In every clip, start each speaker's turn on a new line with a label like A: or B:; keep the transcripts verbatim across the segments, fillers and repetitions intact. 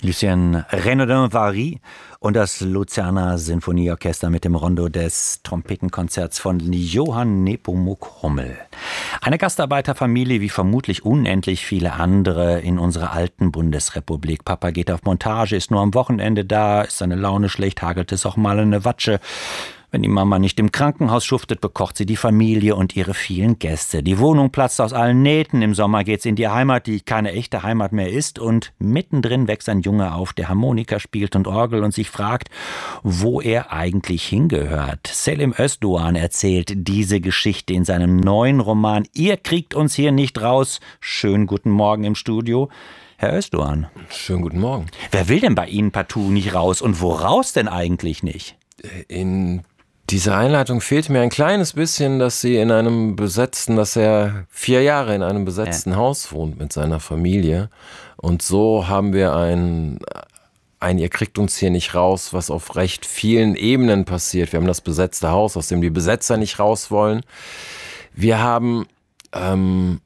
A: Lucien Renaudin-Vary und das Luzerner Sinfonieorchester mit dem Rondo des Trompetenkonzerts von Johann Nepomuk Hummel. Eine Gastarbeiterfamilie wie vermutlich unendlich viele andere in unserer alten Bundesrepublik. Papa geht auf Montage, ist nur am Wochenende da, ist seine Laune schlecht, hagelt es auch mal eine Watsche. Wenn die Mama nicht im Krankenhaus schuftet, bekocht sie die Familie und ihre vielen Gäste. Die Wohnung platzt aus allen Nähten. Im Sommer geht's in die Heimat, die keine echte Heimat mehr ist. Und mittendrin wächst ein Junge auf, der Harmonika spielt und Orgel und sich fragt, wo er eigentlich hingehört. Selim Özdoğan erzählt diese Geschichte in seinem neuen Roman Ihr kriegt uns hier nicht raus. Schönen guten Morgen im Studio. Herr Özdoğan.
B: Schönen guten Morgen.
A: Wer will denn bei Ihnen partout nicht raus und woraus denn eigentlich nicht?
B: In dieser Einleitung fehlt mir ein kleines bisschen, dass sie in einem besetzten, dass er vier Jahre in einem besetzten ja. Haus wohnt mit seiner Familie. Und so haben wir ein, ein, ihr kriegt uns hier nicht raus, was auf recht vielen Ebenen passiert. Wir haben das besetzte Haus, aus dem die Besetzer nicht raus wollen. Wir haben ähm,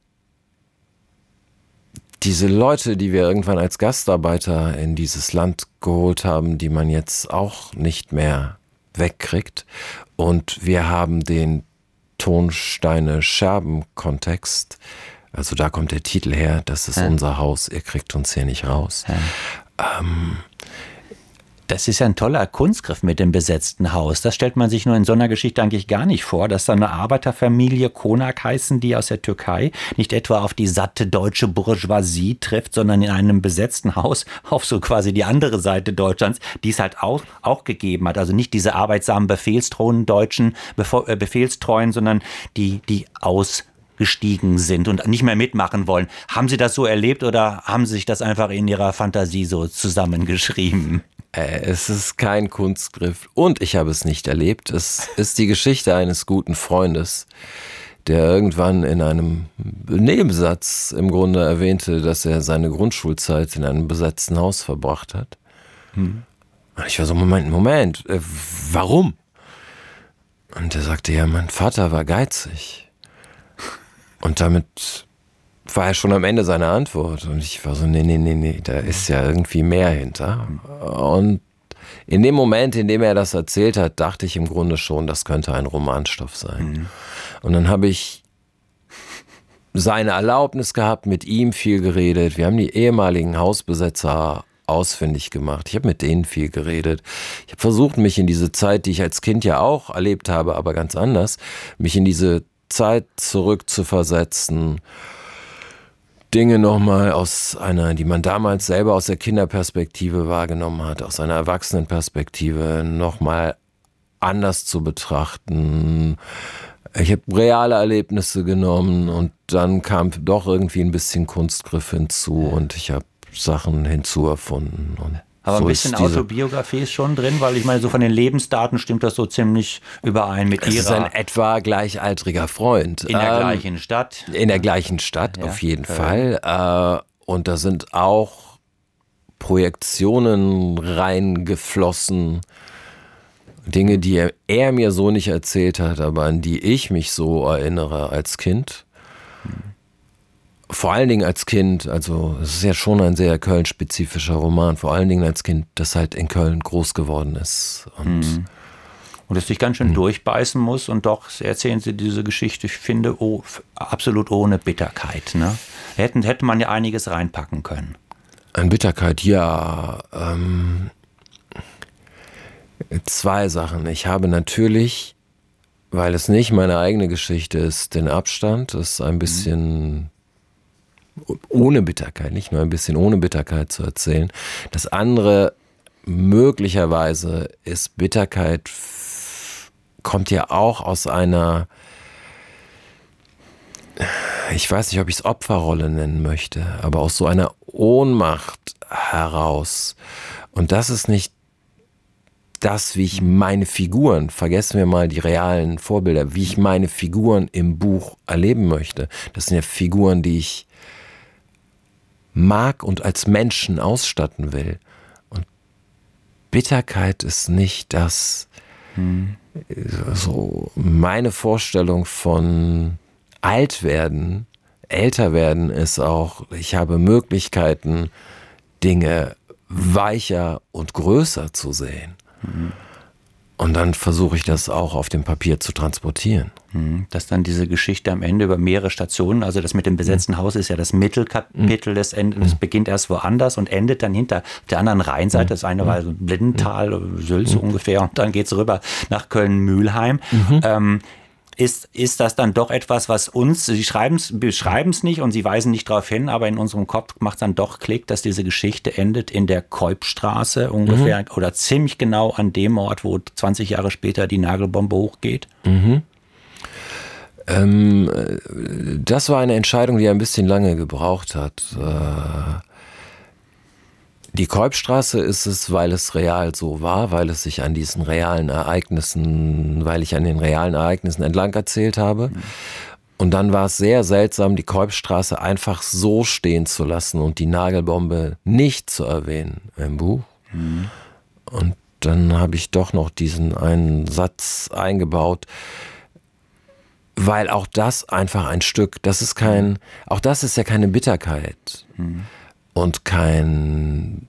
B: diese Leute, die wir irgendwann als Gastarbeiter in dieses Land geholt haben, die man jetzt auch nicht mehr wegkriegt. Und wir haben den Tonsteine-Scherben-Kontext. Also da kommt der Titel her, das ist ja. unser Haus, ihr kriegt uns hier nicht raus. Ja. Ähm,
A: Das ist ja ein toller Kunstgriff mit dem besetzten Haus. Das stellt man sich nur in so einer Geschichte eigentlich gar nicht vor, dass da eine Arbeiterfamilie, Konak heißen die aus der Türkei, nicht etwa auf die satte deutsche Bourgeoisie trifft, sondern in einem besetzten Haus auf so quasi die andere Seite Deutschlands, die es halt auch, auch gegeben hat. Also nicht diese arbeitsamen befehlstreuen Deutschen, Befehlstreuen, sondern die, die aus gestiegen sind und nicht mehr mitmachen wollen. Haben Sie das so erlebt oder haben Sie sich das einfach in Ihrer Fantasie so zusammengeschrieben?
B: Es ist kein Kunstgriff und ich habe es nicht erlebt. Es ist die Geschichte eines guten Freundes, der irgendwann in einem Nebensatz im Grunde erwähnte, dass er seine Grundschulzeit in einem besetzten Haus verbracht hat. Hm. Und ich war so, Moment, Moment, äh, warum? Und er sagte, ja, mein Vater war geizig. Und damit war er schon am Ende seiner Antwort. Und ich war so, nee, nee, nee, nee, da ist ja irgendwie mehr hinter. Und in dem Moment, in dem er das erzählt hat, dachte ich im Grunde schon, das könnte ein Romanstoff sein. Mhm. Und dann habe ich seine Erlaubnis gehabt, mit ihm viel geredet. Wir haben die ehemaligen Hausbesetzer ausfindig gemacht. Ich habe mit denen viel geredet. Ich habe versucht, mich in diese Zeit, die ich als Kind ja auch erlebt habe, aber ganz anders, mich in diese Zeit zurückzuversetzen, Dinge nochmal aus einer, die man damals selber aus der Kinderperspektive wahrgenommen hat, aus einer Erwachsenenperspektive nochmal anders zu betrachten. Ich habe reale Erlebnisse genommen und dann kam doch irgendwie ein bisschen Kunstgriff hinzu und ich habe Sachen hinzuerfunden. Und
A: aber
B: so
A: ein bisschen
B: ist diese
A: Autobiografie ist schon drin, weil ich meine, so von den Lebensdaten stimmt das so ziemlich überein mit
B: es
A: ihrer.
B: Es ist ein etwa gleichaltriger Freund.
A: In der
B: ähm,
A: gleichen Stadt.
B: In der gleichen Stadt, ja, auf jeden Köln. Fall. Äh, und da sind auch Projektionen reingeflossen. Dinge, die er, er mir so nicht erzählt hat, aber an die ich mich so erinnere als Kind. Vor allen Dingen als Kind, also es ist ja schon ein sehr Köln-spezifischer Roman, vor allen Dingen als Kind, das halt in Köln groß geworden ist. Und,
A: mhm. und es sich ganz schön mhm. durchbeißen muss und doch erzählen Sie diese Geschichte, ich finde, oh, absolut ohne Bitterkeit. Ne? Hätten, hätte man ja einiges reinpacken können.
B: An Bitterkeit, ja. Ähm, zwei Sachen. Ich habe natürlich, weil es nicht meine eigene Geschichte ist, den Abstand, das ist ein bisschen... Mhm. ohne Bitterkeit, nicht nur ein bisschen ohne Bitterkeit zu erzählen. Das andere, möglicherweise ist Bitterkeit, kommt ja auch aus einer, ich weiß nicht, ob ich es Opferrolle nennen möchte, aber aus so einer Ohnmacht heraus. Und das ist nicht das, wie ich meine Figuren, vergessen wir mal die realen Vorbilder, wie ich meine Figuren im Buch erleben möchte. Das sind ja Figuren, die ich mag und als Menschen ausstatten will. Und Bitterkeit ist nicht das, hm. so meine Vorstellung von Altwerden, älter werden ist auch, ich habe Möglichkeiten, Dinge weicher und größer zu sehen. Mhm. Und dann versuche ich das auch auf dem Papier zu transportieren.
A: Dass dann diese Geschichte am Ende über mehrere Stationen, also das mit dem besetzten mhm. Haus ist ja das Mittelkapitel mhm. des Endes, das beginnt erst woanders und endet dann hinter der anderen Rheinseite. Das eine war so Blindenthal, Sülz so ungefähr, und dann geht es rüber nach Köln-Mühlheim. Mhm. Ähm, Ist, ist das dann doch etwas, was uns, Sie beschreiben es nicht und Sie weisen nicht darauf hin, aber in unserem Kopf macht es dann doch Klick, dass diese Geschichte endet in der Keupstraße ungefähr mhm. oder ziemlich genau an dem Ort, wo zwanzig Jahre später die Nagelbombe hochgeht?
B: Mhm. Ähm, das war eine Entscheidung, die ein bisschen lange gebraucht hat. Äh, Die Keupstraße ist es, weil es real so war, weil es sich an diesen realen Ereignissen, weil ich an den realen Ereignissen entlang erzählt habe. Mhm. Und dann war es sehr seltsam, die Keupstraße einfach so stehen zu lassen und die Nagelbombe nicht zu erwähnen im Buch. Mhm. Und dann habe ich doch noch diesen einen Satz eingebaut, weil auch das einfach ein Stück, das ist kein, auch das ist ja keine Bitterkeit. Mhm. Und kein,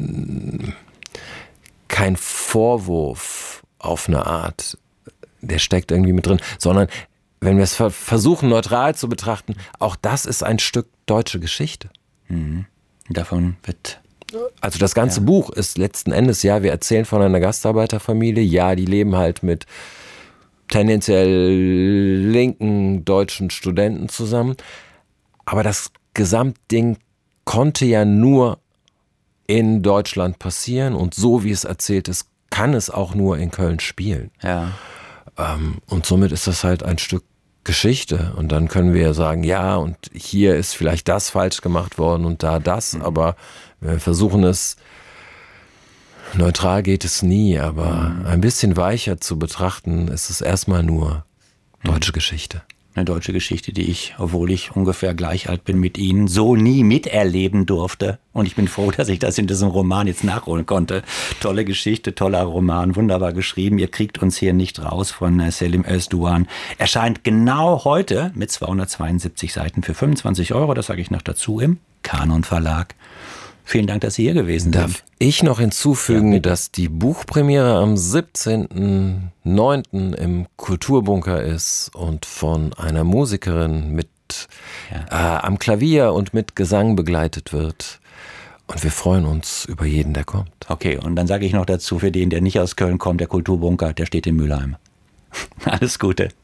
B: kein Vorwurf auf eine Art, der steckt irgendwie mit drin, sondern wenn wir es versuchen neutral zu betrachten, auch das ist ein Stück deutsche Geschichte.
A: Mhm. Davon wird...
B: Also das ganze ja. Buch ist letzten Endes, ja, wir erzählen von einer Gastarbeiterfamilie, ja, die leben halt mit tendenziell linken deutschen Studenten zusammen, aber das Gesamtding konnte ja nur in Deutschland passieren und so wie es erzählt ist, kann es auch nur in Köln spielen.
A: Ja.
B: Ähm, und somit ist das halt ein Stück Geschichte und dann können wir sagen, ja, und hier ist vielleicht das falsch gemacht worden und da das, mhm. aber wir versuchen es, neutral geht es nie, aber mhm. ein bisschen weicher zu betrachten, ist es erstmal nur deutsche mhm. Geschichte.
A: Eine deutsche Geschichte, die ich, obwohl ich ungefähr gleich alt bin mit Ihnen, so nie miterleben durfte. Und ich bin froh, dass ich das in diesem Roman jetzt nachholen konnte. Tolle Geschichte, toller Roman, wunderbar geschrieben. Ihr kriegt uns hier nicht raus von Selim Özduan. Erscheint genau heute mit zweihundertzweiundsiebzig Seiten für fünfundzwanzig Euro. Das sage ich noch dazu im Kanon Verlag. Vielen Dank, dass Sie hier gewesen sind.
B: Darf ich noch hinzufügen, ja, dass die Buchpremiere am siebzehnten neunten im Kulturbunker ist und von einer Musikerin mit ja. äh, am Klavier und mit Gesang begleitet wird. Und wir freuen uns über jeden, der kommt.
A: Okay, und dann sage ich noch dazu, für den, der nicht aus Köln kommt, der Kulturbunker, der steht in Mülheim. Alles Gute.